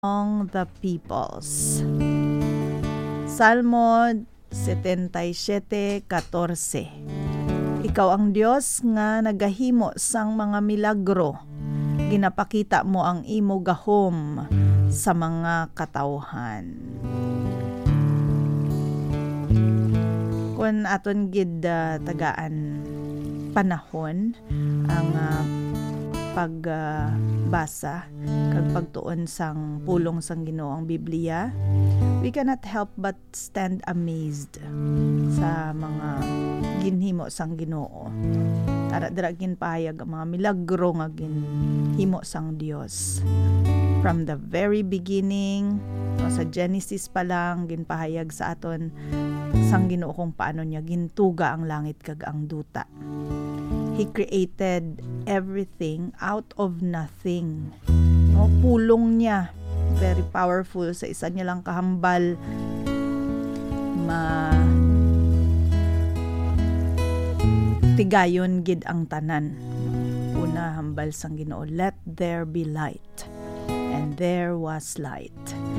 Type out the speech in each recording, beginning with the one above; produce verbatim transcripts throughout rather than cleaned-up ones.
among the peoples. Salmo seventy-seven fourteen. Ikaw ang Dios nga nagahimo sang mga milagro. Ginapakita mo ang imo gahom sa mga katawhan. Kung aton gid uh, tagaan panahon ang uh, pagbasa uh, kag pagtuon sang pulong sang Ginoo ang Biblia, we cannot help but stand amazed sa mga ginhimo sang Ginoo. Ara dira ginpahayag ang mga milagro nga ginhimo sang Dios. From the very beginning, no, sa Genesis pa lang ginpahayag sa aton sang Ginoo kung paano niya gintuga ang langit kag ang duta. He created everything out of nothing. No, pulong niya, very powerful, sa isa niya lang kahambal ma tigayon gid ang tanan. Una hambal sang Ginoo, let there be light, and there was light.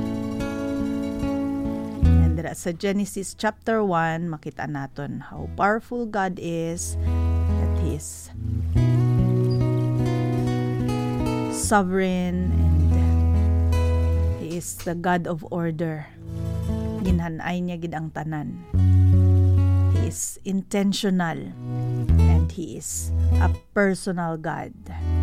And there, sa Genesis chapter one makita naton how powerful God is, that He is sovereign and He is the God of order. Ginhanay niya gid ang tanan. He is intentional and He is a personal God.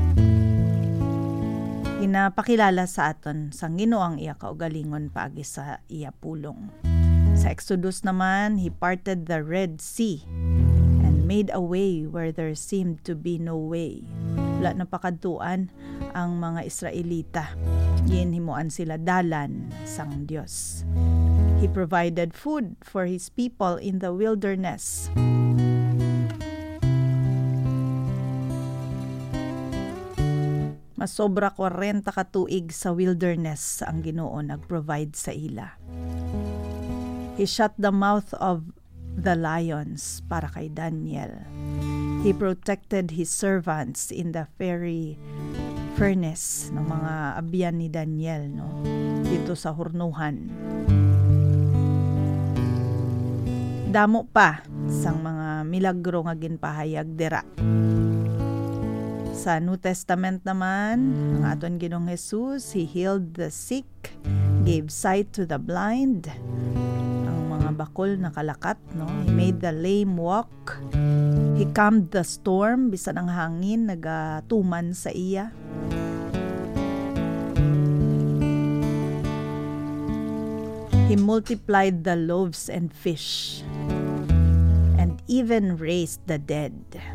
Ginapakilala sa aton sang Ginoo ang iya kaugalingon paagi sa iya pulong. Sa Exodus naman, He parted the Red Sea and made a way where there seemed to be no way. Wala na pakadtuan ang mga Israelita. Ginhimuan sila dalan sang Dios. He provided food for His people in the wilderness. Masobra forty ka tuig sa wilderness ang Ginoo nag-provide sa ila. He shut the mouth of the lions para kay Daniel. He protected His servants in the fiery furnace ng mga abyan ni Daniel, no, dito sa hurnuhan. Damo pa sang mga milagro nga ginpahayag dira. Sa New Testament naman, ang aton Ginoong Jesus, He healed the sick, gave sight to the blind, ang mga bakol nakalakat, no? He made the lame walk. He calmed the storm, bisan ang hangin nagatuman sa iya. He multiplied the loaves and fish, and even raised the dead.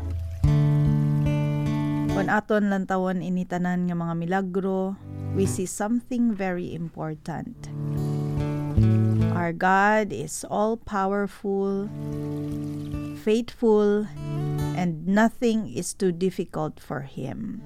Kung aton lantawan initanan nga mga milagro, we see something very important. Our God is all-powerful, faithful, and nothing is too difficult for Him.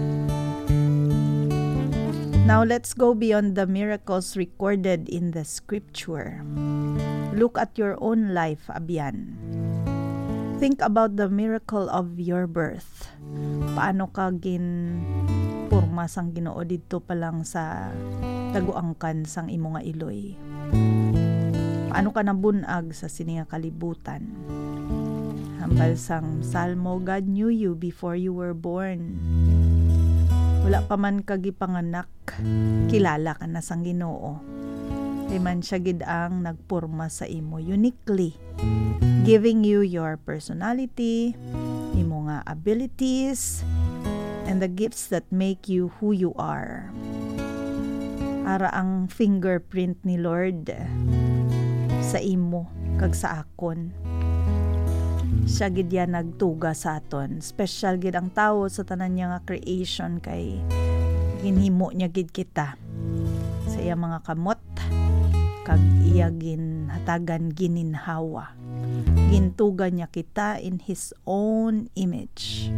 Now let's go beyond the miracles recorded in the scripture. Look at your own life, abyan. Think about the miracle of your birth. Paano ka gin purma sang Ginoo didto pa lang sa taguangkan sang imo nga iloy? Paano ka nabunag sa sini nga kalibutan? Hambal sang Salmo, God knew you before you were born. Wala pa man ka gipanganak, kilala ka na sang Ginoo. Di man siya gid ang nagpurma sa imo uniquely, giving you your personality, imo nga abilities, and the gifts that make you who you are. Ara ang fingerprint ni Lord sa imo kag sa akon. Siya gid ya nagtuga sa aton. Special gid ang tawo sa tanan niya nga creation, kay ginhimo niya gid kita sa iya mga kamot kag iya ginhatagan gininhawa. Gintuga niya kita in His own image.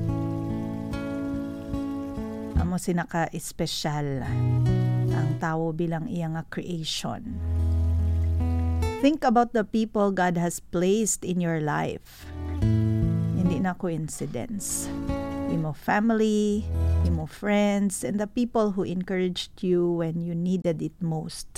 Amo sinaka-espesyal ang tawo bilang iya nga creation. Think about the people God has placed in your life. Hindi na coincidence. imo family, imo friends, and the people who encouraged you when you needed it most.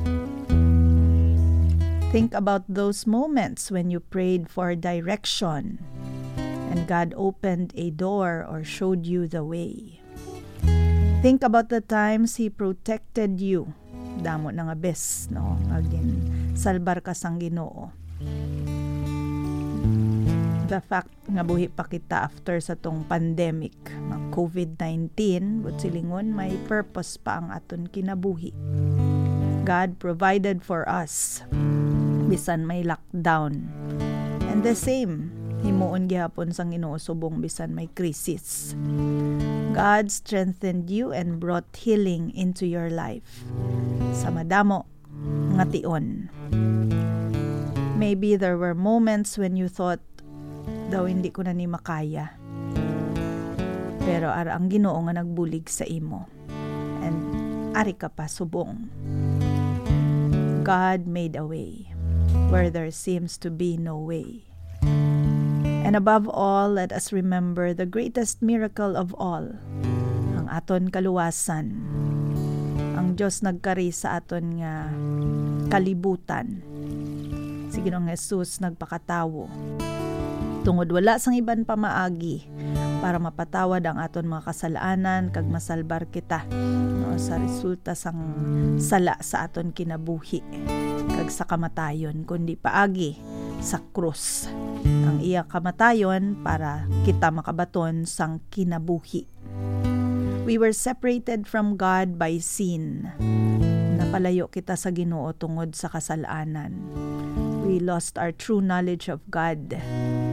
Think about those moments when you prayed for direction and God opened a door or showed you the way. Think about the times He protected you. Damo na nga bes, no? Again, salbar ka sang Ginoo. The fact nga buhi pa kita after sa tong pandemic, ng covid nineteen, but silingon may purpose pa ang aton kinabuhi. God provided for us bisan may lockdown. And the same, himuon gihapon sang Ginoo subong bisan may krisis. God strengthened you and brought healing into your life. Sa madamo nga tion. Maybe there were moments when you thought, daw hindi ko na ni makaya. Pero ara ang Ginoo nga nagbulig sa imo. And ari ka pa subong. God made a way where there seems to be no way. And above all, let us remember the greatest miracle of all, ang aton kaluwasan. Ang Diyos nagkari sa aton nga kalibutan. Si Ginoong Jesus nagpakatawo. Tungod wala sang iban pamaagi para mapatawad ang aton mga kasalanan kag masalbar kita, no, sa resulta sang sala sa aton kinabuhi kag sa kamatayon, kundi paagi sa krus ang iya kamatayon para kita makabaton sang kinabuhi. We were separated from God by sin. Napalayo kita sa Ginoo tungod sa kasalanan. We lost our true knowledge of God.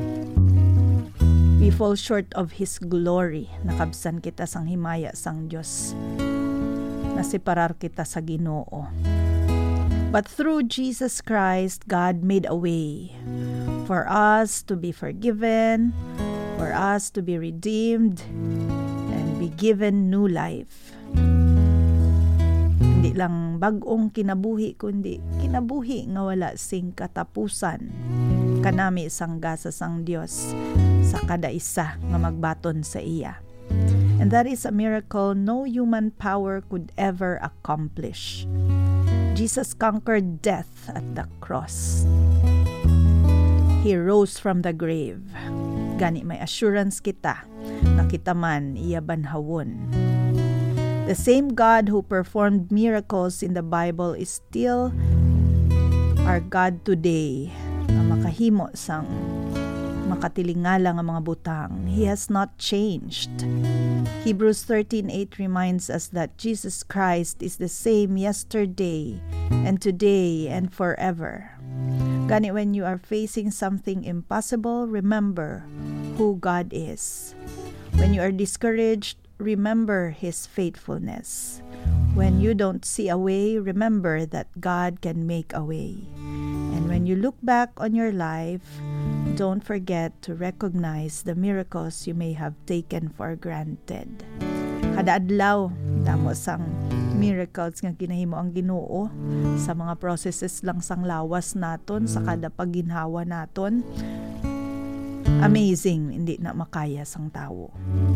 We fall short of His glory. Nakabsan kita sang himaya sang Diyos. Nasiparar kita sa Ginoo. But through Jesus Christ, God made a way for us to be forgiven, for us to be redeemed, and be given new life. Hindi lang bagong kinabuhi, kundi kinabuhi nga wala sing katapusan. Kanami sang gasa sang Dios sa kada isa nga magbaton sa iya. And that is a miracle no human power could ever accomplish. Jesus conquered death at the cross. He rose from the grave. Gani may assurance kita na kita man iya banhawon. The same God who performed miracles in the Bible is still our God today, na makahimo sang makatilingala nga mga butang. He has not changed. Hebrews thirteen eight reminds us that Jesus Christ is the same yesterday and today and forever. Gani, when you are facing something impossible, remember who God is. When you are discouraged, remember His faithfulness. When you don't see a way, remember that God can make a way. And when you look back on your life, don't forget to recognize the miracles you may have taken for granted. Kada adlaw, damo sang miracles nga ginahimo ang Ginoo sa mga processes lang sang lawas naton, sa kada pagginhawa naton. Amazing, hindi na makaya sang tawo.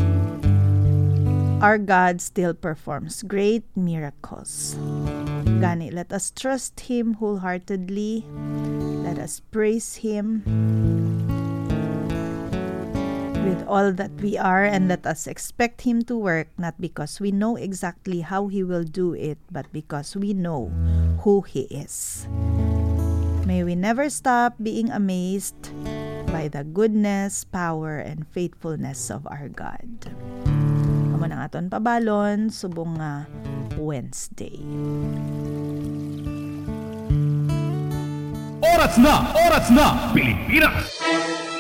Our God still performs great miracles. Gani, let us trust Him wholeheartedly. Let us praise Him with all that we are, and let us expect Him to work, not because we know exactly how He will do it, but because we know who He is. May we never stop being amazed by the goodness, power, and faithfulness of our God. Amo nang aton pabalon subong nga Wednesday. Oras na! Oras na! Pilipinas!